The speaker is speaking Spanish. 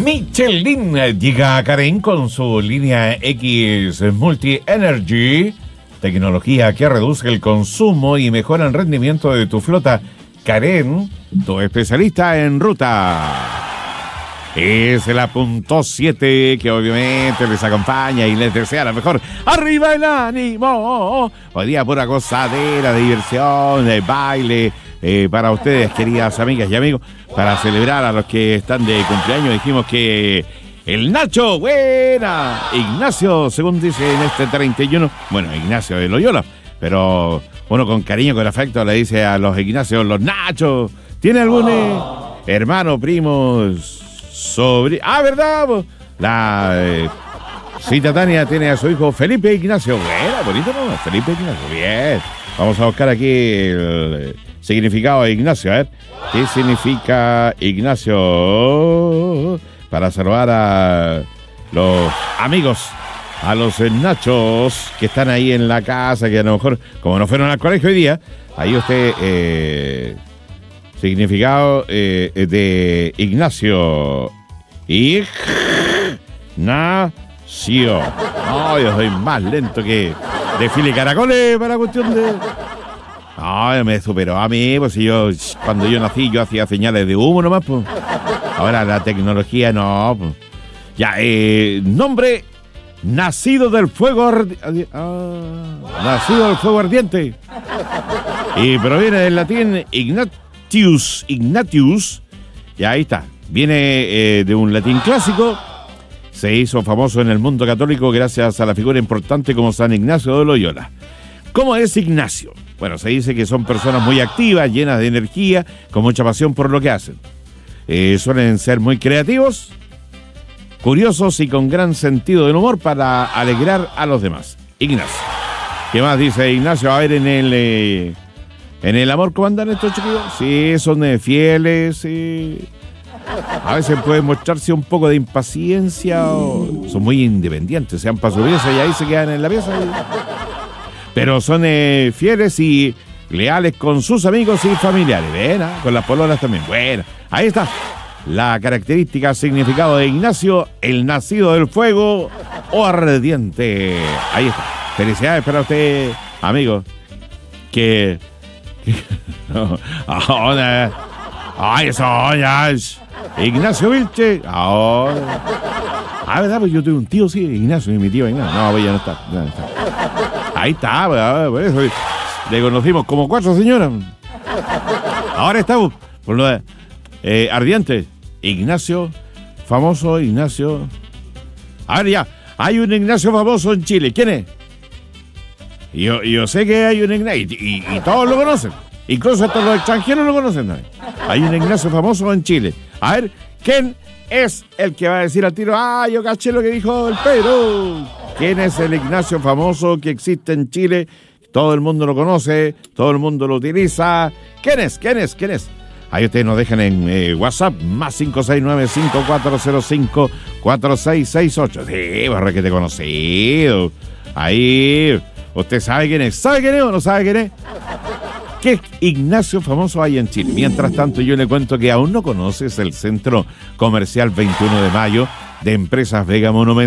Michelin llega a Karen con su línea X Multi Energy, tecnología que reduce el consumo y mejora el rendimiento de tu flota. Karen, tu especialista en ruta. Es la punto 7 que obviamente les acompaña y les desea la mejor. ¡Arriba el ánimo! Hoy día pura gozadera, de diversión, de baile. Para ustedes, queridas amigas y amigos, para celebrar a los que están de cumpleaños, dijimos que el Nacho, buena, Ignacio, según dice en este 31, bueno, Ignacio de Loyola, pero uno con cariño, con afecto le dice a los Ignacios, los Nachos. ¿Tiene algún hermano, primo, sobrino? Ah, ¿verdad? La cita Tania tiene a su hijo Felipe Ignacio. Buena, bonito, ¿no? Felipe Ignacio, bien. Vamos a buscar aquí el significado de Ignacio, a ver. ¿Qué significa Ignacio? Para saludar a los amigos, a los Nachos que están ahí en la casa, que a lo mejor, como no fueron al colegio hoy día, ahí usted, significado de Ignacio. Ignacio. No, yo soy más lento que desfile caracoles para cuestión de... No, me superó a mí, pues si cuando yo nací, yo hacía señales de humo nomás, pues. Ahora la tecnología no, pues. Ya, nombre, nacido del fuego nacido del fuego ardiente. Y proviene del latín Ignatius, y ahí está. Viene de un latín clásico. Se hizo famoso en el mundo católico gracias a la figura importante como San Ignacio de Loyola. ¿Cómo es Ignacio? Bueno, se dice que son personas muy activas, llenas de energía, con mucha pasión por lo que hacen. Suelen ser muy creativos, curiosos y con gran sentido del humor para alegrar a los demás. Ignacio. ¿Qué más dice Ignacio? A ver, en el amor, ¿cómo andan estos chiquillos? Sí, son fieles, sí. A veces pueden mostrarse un poco de impaciencia o son muy independientes, sean para su pieza y ahí se quedan en la pieza. Pero son fieles y leales con sus amigos y familiares. Ven, con las pololas también. Bueno, ahí está la característica, significado de Ignacio, el nacido del fuego o ardiente. Ahí está. Felicidades para usted, amigo. No, ahora. Ay, eso ya es Ignacio Vilche. Ahora. Ah, ¿verdad? Pues yo tengo un tío, sí, Ignacio, y mi tío Ignacio. No, pues ya no está. Ahí está, por eso le conocimos como 4 señoras. Ahora estamos por lo de ardiente. Ignacio, famoso Ignacio. A ver, ya, hay un Ignacio famoso en Chile. ¿Quién es? Yo sé que hay un Ignacio y todos lo conocen. Incluso hasta los extranjeros lo conocen también. Hay un Ignacio famoso en Chile. A ver, ¿quién es el que va a decir al tiro? Ah, yo caché lo que dijo el Pedro. ¿Quién es el Ignacio famoso que existe en Chile? Todo el mundo lo conoce, todo el mundo lo utiliza. ¿Quién es? Ahí ustedes nos dejan en WhatsApp, más 569-5405-4668. Sí, barra que te he conocido. Ahí, ¿usted sabe quién es? ¿Sabe quién es o no sabe quién es? ¿Qué Ignacio famoso hay en Chile? Mientras tanto, yo le cuento que aún no conoces el Centro Comercial 21 de Mayo de Empresas Vega Monumental.